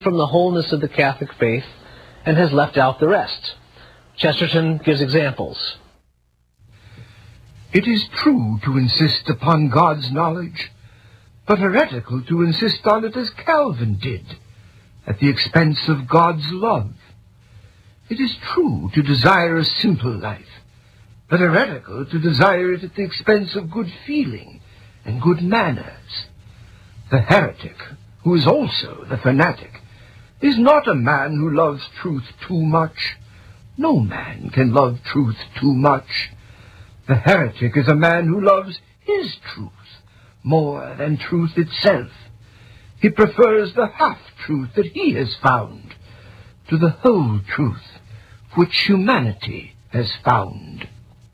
from the wholeness of the Catholic faith and has left out the rest. Chesterton gives examples. It is true to insist upon God's knowledge, but heretical to insist on it as Calvin did, at the expense of God's love. It is true to desire a simple life, but heretical to desire it at the expense of good feeling and good manners. The heretic, who is also the fanatic, is not a man who loves truth too much. No man can love truth too much. The heretic is a man who loves his truth more than truth itself. He prefers the half-truth that he has found to the whole truth which humanity has found.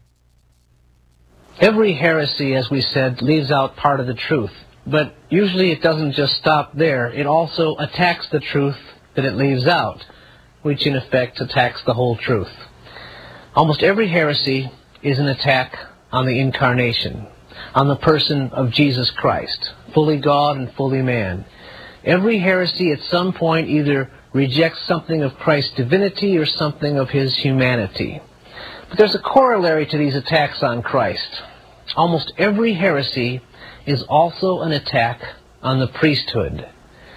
Every heresy, as we said, leaves out part of the truth. But usually it doesn't just stop there. It also attacks the truth that it leaves out, which in effect attacks the whole truth. Almost every heresy is an attack on the incarnation, on the person of Jesus Christ, fully God and fully man. Every heresy at some point either rejects something of Christ's divinity or something of his humanity. But there's a corollary to these attacks on Christ. Almost every heresy is also an attack on the priesthood.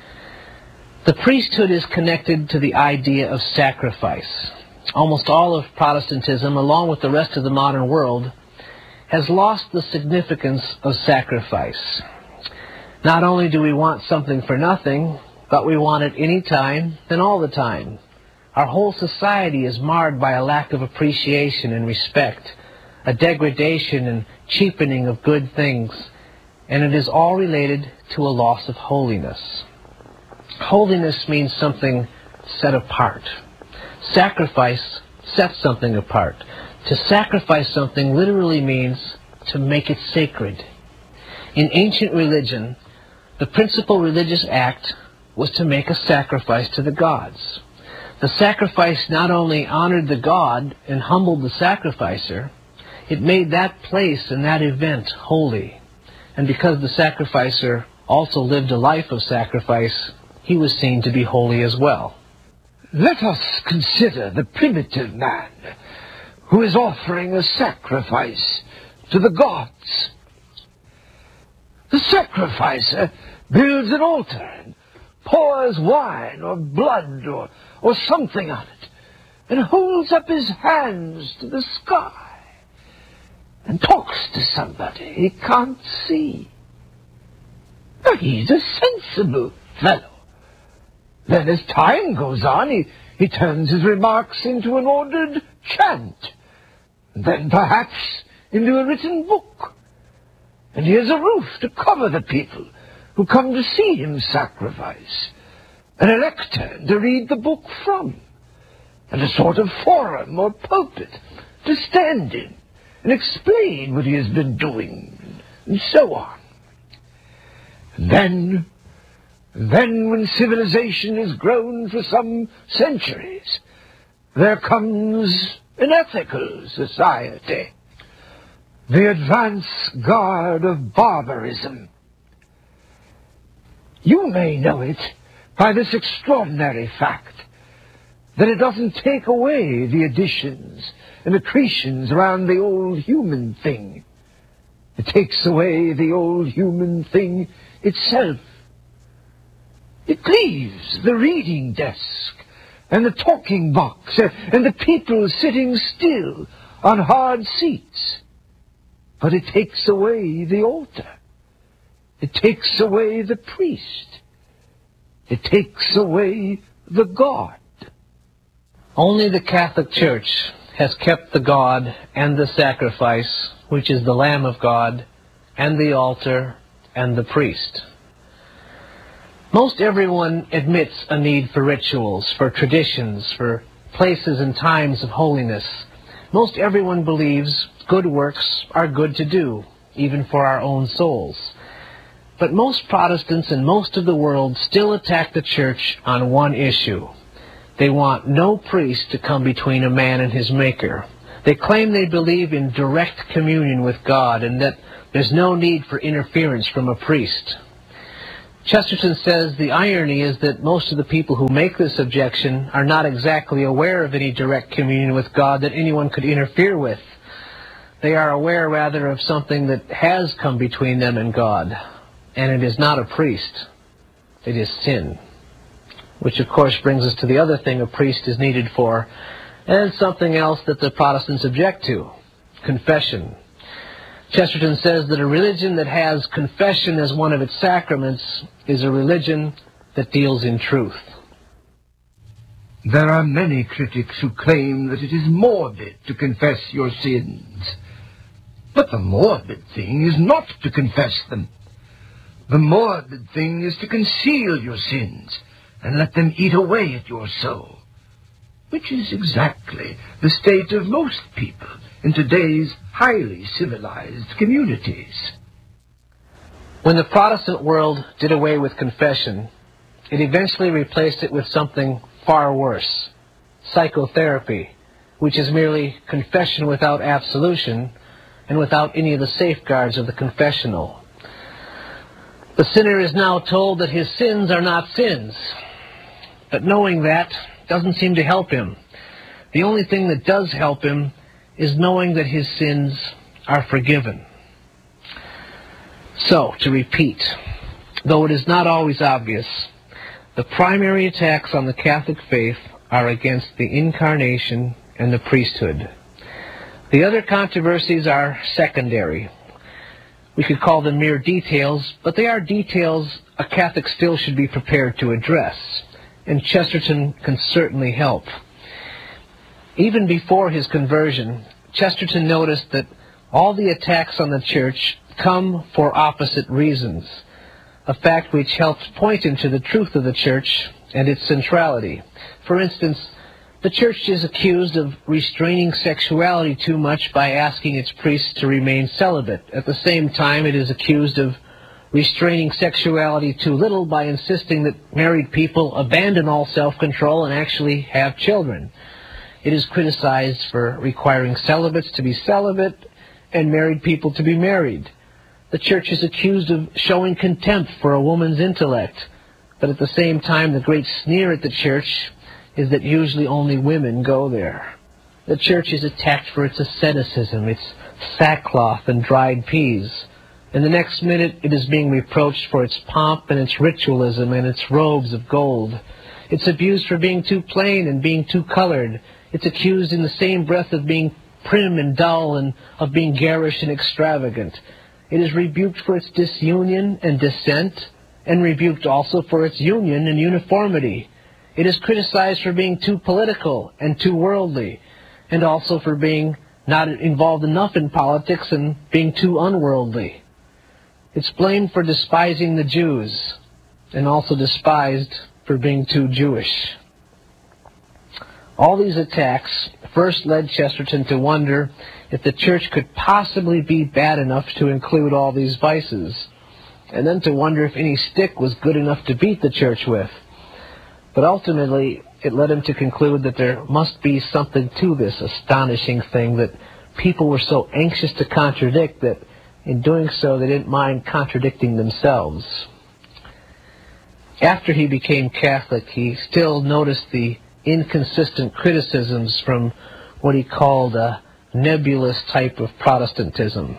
The priesthood is connected to the idea of sacrifice. Almost all of Protestantism, along with the rest of the modern world, has lost the significance of sacrifice. Not only do we want something for nothing, but we want it any time and all the time. Our whole society is marred by a lack of appreciation and respect, a degradation and cheapening of good things, and it is all related to a loss of holiness. Holiness means something set apart. Sacrifice sets something apart. To sacrifice something literally means to make it sacred. In ancient religion, the principal religious act was to make a sacrifice to the gods. The sacrifice not only honored the god and humbled the sacrificer, it made that place and that event holy. And because the sacrificer also lived a life of sacrifice, he was seen to be holy as well. Let us consider the primitive man who is offering a sacrifice to the gods. The sacrificer builds an altar and pours wine or blood or something on it and holds up his hands to the sky and talks to somebody he can't see. Now, he's a sensible fellow. Then as time goes on, he turns his remarks into an ordered chant, and then perhaps into a written book. And he has a roof to cover the people who come to see him sacrifice, and a lectern to read the book from, and a sort of forum or pulpit to stand in and explain what he has been doing, and so on. And then when civilization has grown for some centuries, there comes an ethical society, the advance guard of barbarism. You may know it by this extraordinary fact, that it doesn't take away the additions and accretions around the old human thing. It takes away the old human thing itself. It leaves the reading desk and the talking box and the people sitting still on hard seats. But it takes away the altar. It takes away the priest. It takes away the God. Only the Catholic Church has kept the God and the sacrifice, which is the Lamb of God, and the altar and the priest. Most everyone admits a need for rituals, for traditions, for places and times of holiness. Most everyone believes good works are good to do, even for our own souls. But most Protestants and most of the world still attack the Church on one issue. They want no priest to come between a man and his Maker. They claim they believe in direct communion with God and that there's no need for interference from a priest. Chesterton says the irony is that most of the people who make this objection are not exactly aware of any direct communion with God that anyone could interfere with. They are aware, rather, of something that has come between them and God, and it is not a priest. It is sin. Which, of course, brings us to the other thing a priest is needed for, and something else that the Protestants object to: confession. Chesterton says that a religion that has confession as one of its sacraments is a religion that deals in truth. There are many critics who claim that it is morbid to confess your sins. But the morbid thing is not to confess them. The morbid thing is to conceal your sins and let them eat away at your soul, which is exactly the state of most people in today's highly civilized communities. When the Protestant world did away with confession, it eventually replaced it with something far worse: psychotherapy, which is merely confession without absolution and without any of the safeguards of the confessional. The sinner is now told that his sins are not sins, but knowing that doesn't seem to help him. The only thing that does help him is knowing that his sins are forgiven. So, to repeat, though it is not always obvious, the primary attacks on the Catholic faith are against the Incarnation and the priesthood. The other controversies are secondary. We could call them mere details, but they are details a Catholic still should be prepared to address, and Chesterton can certainly help. Even before his conversion, Chesterton noticed that all the attacks on the Church come for opposite reasons, a fact which helped point him to the truth of the Church and its centrality. For instance, the Church is accused of restraining sexuality too much by asking its priests to remain celibate. At the same time, it is accused of restraining sexuality too little by insisting that married people abandon all self-control and actually have children. It is criticized for requiring celibates to be celibate and married people to be married. The Church is accused of showing contempt for a woman's intellect, but at the same time, the great sneer at the Church is that usually only women go there. The Church is attacked for its asceticism, its sackcloth and dried peas, and the next minute it is being reproached for its pomp and its ritualism and its robes of gold. It's abused for being too plain and being too colored. It's accused in the same breath of being prim and dull and of being garish and extravagant. It is rebuked for its disunion and dissent, and rebuked also for its union and uniformity. It is criticized for being too political and too worldly, and also for being not involved enough in politics and being too unworldly. It's blamed for despising the Jews, and also despised for being too Jewish. All these attacks first led Chesterton to wonder if the Church could possibly be bad enough to include all these vices, and then to wonder if any stick was good enough to beat the Church with. But ultimately, it led him to conclude that there must be something to this astonishing thing that people were so anxious to contradict that in doing so they didn't mind contradicting themselves. After he became Catholic, he still noticed the inconsistent criticisms from what he called a nebulous type of Protestantism.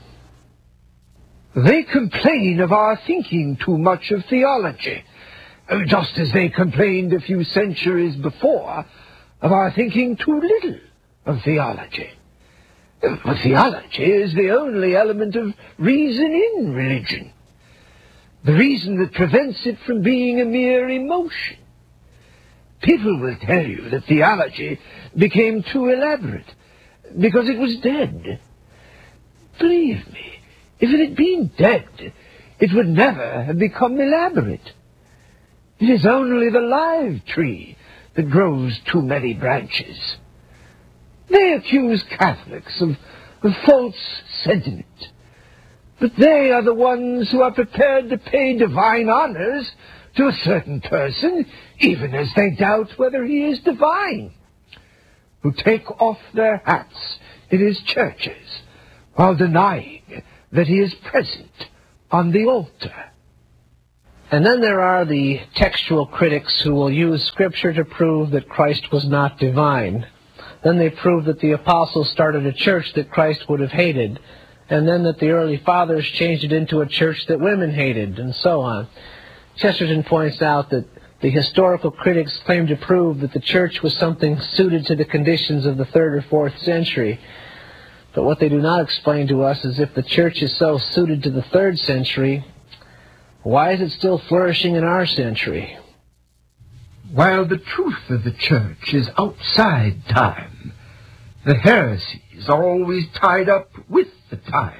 They complain of our thinking too much of theology, just as they complained a few centuries before of our thinking too little of theology. But theology is the only element of reason in religion, the reason that prevents it from being a mere emotion. People will tell you that theology became too elaborate because it was dead. Believe me, if it had been dead, it would never have become elaborate. It is only the live tree that grows too many branches. They accuse Catholics of false sentiment, but they are the ones who are prepared to pay divine honors to a certain person, even as they doubt whether he is divine, who take off their hats in his churches while denying that he is present on the altar. And then there are the textual critics who will use Scripture to prove that Christ was not divine. Then they prove that the apostles started a church that Christ would have hated, and then that the early fathers changed it into a church that women hated, and so on. Chesterton points out that the historical critics claim to prove that the church was something suited to the conditions of the 3rd or 4th century. But what they do not explain to us is if the church is so suited to the 3rd century, why is it still flourishing in our century? While the truth of the church is outside time, the heresies are always tied up with the times.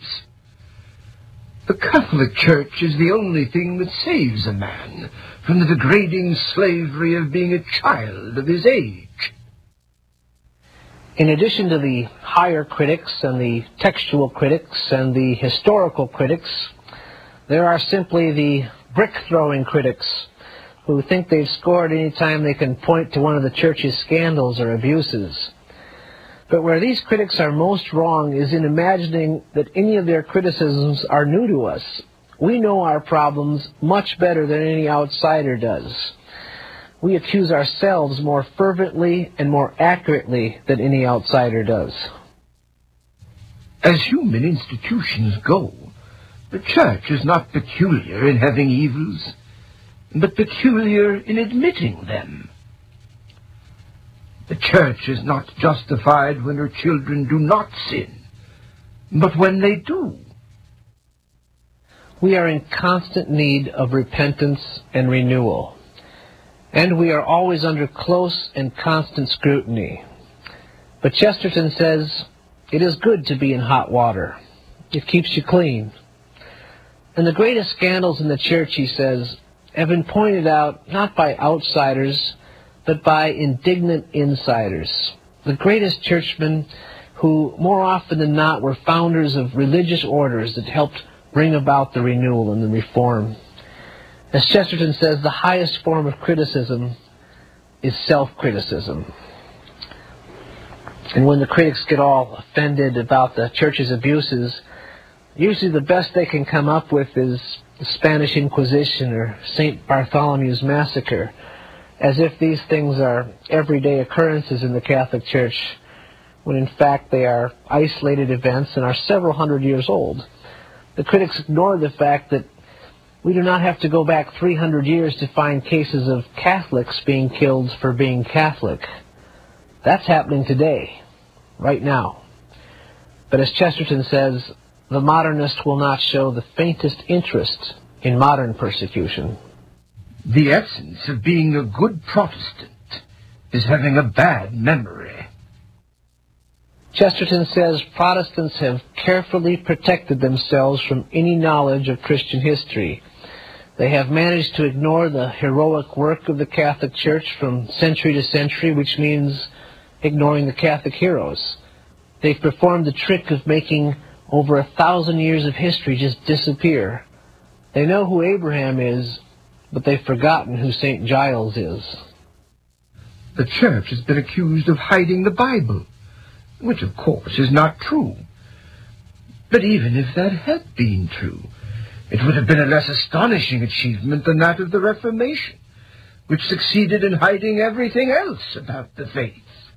The Catholic Church is the only thing that saves a man from the degrading slavery of being a child of his age. In addition to the higher critics and the textual critics and the historical critics, there are simply the brick-throwing critics who think they've scored any time they can point to one of the church's scandals or abuses. But where these critics are most wrong is in imagining that any of their criticisms are new to us. We know our problems much better than any outsider does. We accuse ourselves more fervently and more accurately than any outsider does. As human institutions go, the church is not peculiar in having evils, but peculiar in admitting them. The church is not justified when her children do not sin, but when they do. We are in constant need of repentance and renewal, and we are always under close and constant scrutiny. But Chesterton says, it is good to be in hot water. It keeps you clean. And the greatest scandals in the church, he says, have been pointed out not by outsiders, but by indignant insiders. The greatest churchmen who, more often than not, were founders of religious orders that helped bring about the renewal and the reform. As Chesterton says, the highest form of criticism is self-criticism. And when the critics get all offended about the church's abuses, usually the best they can come up with is the Spanish Inquisition or St. Bartholomew's Massacre, as if these things are everyday occurrences in the Catholic Church, when in fact they are isolated events and are several hundred years old. The critics ignore the fact that we do not have to go back 300 years to find cases of Catholics being killed for being Catholic. That's happening today, right now. But as Chesterton says, the modernist will not show the faintest interest in modern persecution. The essence of being a good Protestant is having a bad memory. Chesterton says Protestants have carefully protected themselves from any knowledge of Christian history. They have managed to ignore the heroic work of the Catholic Church from century to century, which means ignoring the Catholic heroes. They've performed the trick of making over 1,000 years of history just disappear. They know who Abraham is, but they've forgotten who St. Giles is. The church has been accused of hiding the Bible, which of course is not true. But even if that had been true, it would have been a less astonishing achievement than that of the Reformation, which succeeded in hiding everything else about the faith.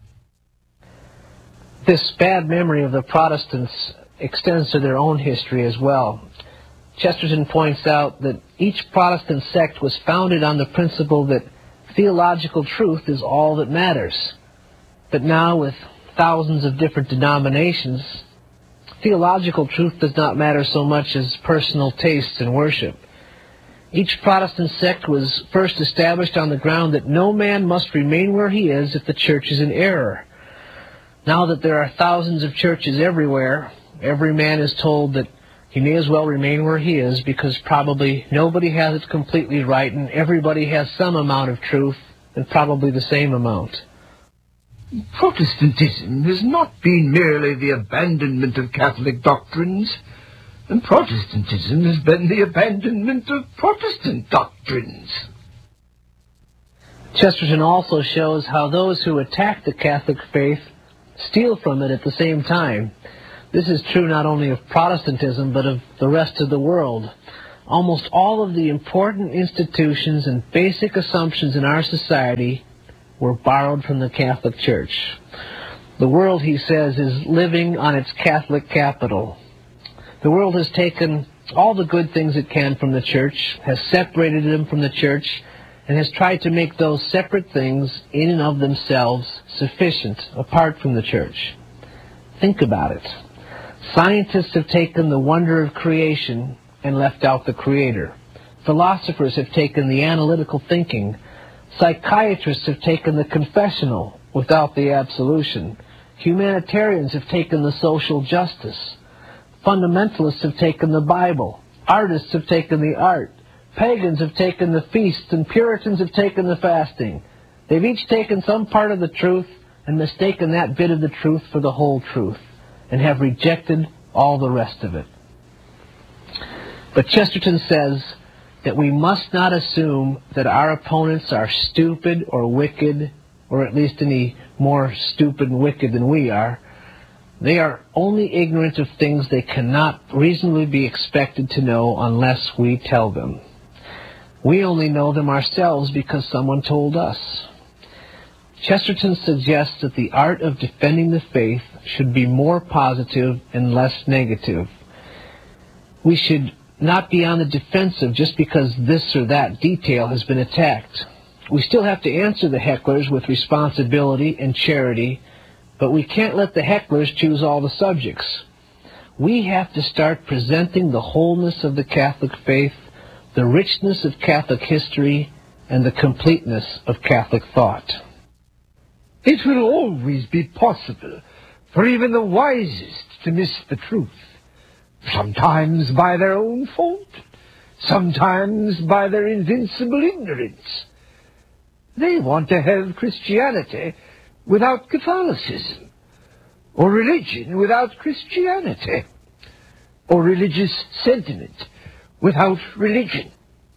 This bad memory of the Protestants extends to their own history as well. Chesterton points out that each Protestant sect was founded on the principle that theological truth is all that matters. But now, with thousands of different denominations, theological truth does not matter so much as personal tastes and worship. Each Protestant sect was first established on the ground that no man must remain where he is if the church is in error. Now that there are thousands of churches everywhere, every man is told that he may as well remain where he is because probably nobody has it completely right and everybody has some amount of truth and probably the same amount. Protestantism has not been merely the abandonment of Catholic doctrines, and Protestantism has been the abandonment of Protestant doctrines. Chesterton also shows how those who attack the Catholic faith steal from it at the same time. This is true not only of Protestantism, but of the rest of the world. almost all of the important institutions and basic assumptions in our society were borrowed from the Catholic Church. The world, he says, is living on its Catholic capital. The world has taken all the good things it can from the Church, has separated them from the Church, and has tried to make those separate things in and of themselves sufficient apart from the Church. Think about it. Scientists have taken the wonder of creation and left out the Creator. Philosophers have taken the analytical thinking. Psychiatrists have taken the confessional without the absolution. Humanitarians have taken the social justice. Fundamentalists have taken the Bible. Artists have taken the art. Pagans have taken the feasts, and Puritans have taken the fasting. They've each taken some part of the truth and mistaken that bit of the truth for the whole truth, and have rejected all the rest of it. But Chesterton says that we must not assume that our opponents are stupid or wicked, or at least any more stupid and wicked than we are. They are only ignorant of things they cannot reasonably be expected to know unless we tell them. We only know them ourselves because someone told us. Chesterton suggests that the art of defending the faith should be more positive and less negative. We should not be on the defensive just because this or that detail has been attacked. We still have to answer the hecklers with responsibility and charity, but we can't let the hecklers choose all the subjects. We have to start presenting the wholeness of the Catholic faith, the richness of Catholic history, and the completeness of Catholic thought. It will always be possible for even the wisest to miss the truth, sometimes by their own fault, sometimes by their invincible ignorance. They want to have Christianity without Catholicism, or religion without Christianity, or religious sentiment without religion.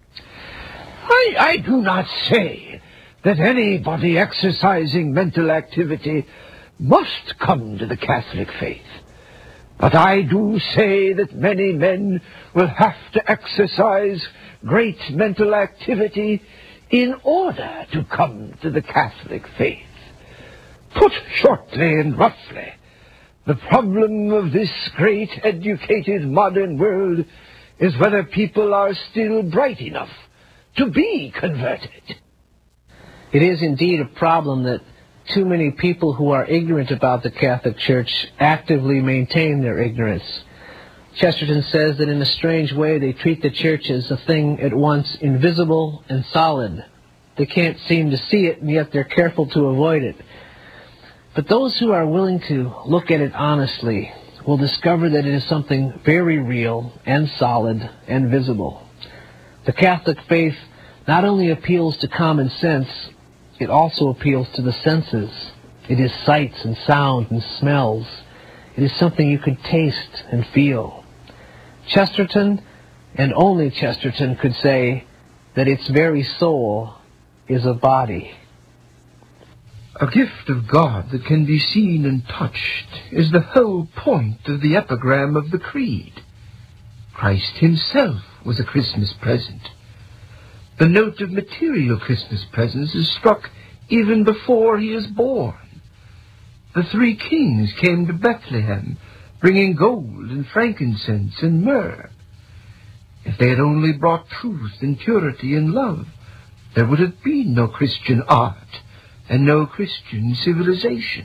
I do not say that anybody exercising mental activity must come to the Catholic faith, but I do say that many men will have to exercise great mental activity in order to come to the Catholic faith. Put shortly and roughly, the problem of this great educated modern world is whether people are still bright enough to be converted. It is indeed a problem that too many people who are ignorant about the Catholic Church actively maintain their ignorance. Chesterton says that in a strange way they treat the Church as a thing at once invisible and solid. They can't seem to see it, and yet they're careful to avoid it. But those who are willing to look at it honestly will discover that it is something very real and solid and visible. The Catholic faith not only appeals to common sense, it also appeals to the senses. It is sights and sounds and smells. It is something you can taste and feel. Chesterton, and only Chesterton, could say that its very soul is a body. A gift of God that can be seen and touched is the whole point of the epigram of the Creed. Christ himself was a Christmas present. The note of material Christmas presents is struck even before he is born. The three kings came to Bethlehem, bringing gold and frankincense and myrrh. If they had only brought truth and purity and love, there would have been no Christian art and no Christian civilization.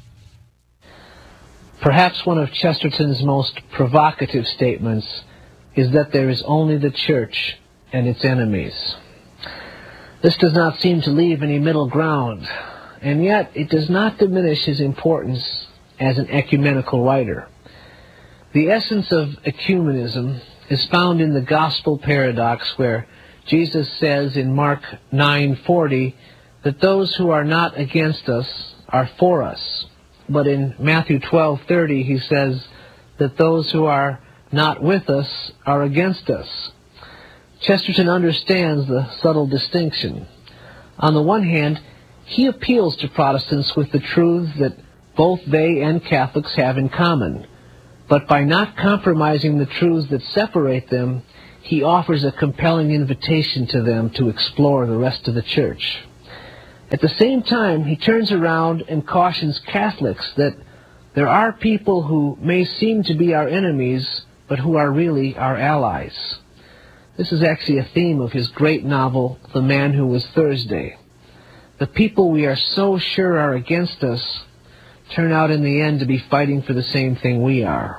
Perhaps one of Chesterton's most provocative statements is that there is only the Church and its enemies. This does not seem to leave any middle ground, and yet it does not diminish his importance as an ecumenical writer. The essence of ecumenism is found in the gospel paradox, where Jesus says in Mark 9:40 that those who are not against us are for us. But in Matthew 12:30 he says that those who are not with us are against us. Chesterton understands the subtle distinction. On the one hand, he appeals to Protestants with the truths that both they and Catholics have in common. But by not compromising the truths that separate them, he offers a compelling invitation to them to explore the rest of the church. At the same time, he turns around and cautions Catholics that there are people who may seem to be our enemies, but who are really our allies. This is actually a theme of his great novel, The Man Who Was Thursday. The people we are so sure are against us turn out in the end to be fighting for the same thing we are.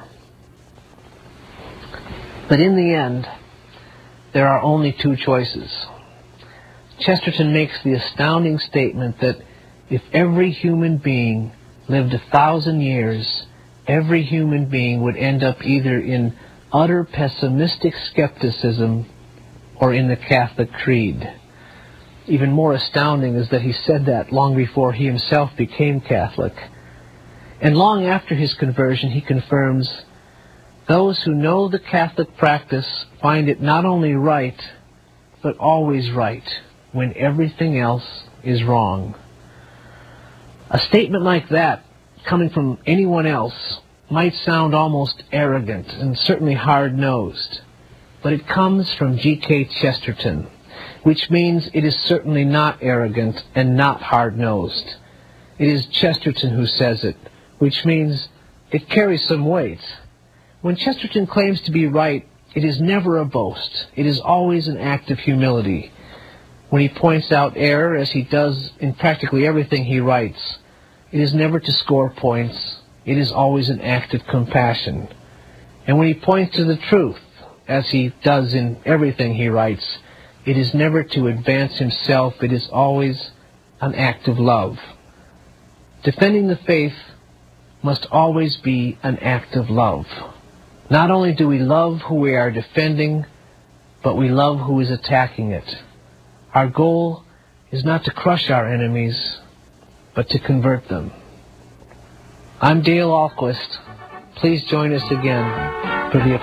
But in the end, there are only two choices. Chesterton makes the astounding statement that if every human being lived 1,000 years, every human being would end up either in utter pessimistic skepticism or in the Catholic creed. Even more astounding is that he said that long before he himself became Catholic. And long after his conversion, he confirms, those who know the Catholic practice find it not only right, but always right, when everything else is wrong. A statement like that, coming from anyone else, might sound almost arrogant and certainly hard-nosed, but it comes from G.K. Chesterton, which means it is certainly not arrogant and not hard-nosed. It is Chesterton who says it, which means it carries some weight. When Chesterton claims to be right, it is never a boast. It is always an act of humility. When he points out error, as he does in practically everything he writes, it is never to score points. It is always an act of compassion. And when he points to the truth, as he does in everything he writes, it is never to advance himself. It is always an act of love. Defending the faith must always be an act of love. Not only do we love who we are defending, but we love who is attacking it. Our goal is not to crush our enemies, but to convert them. I'm Dale Ahlquist. Please join us again for the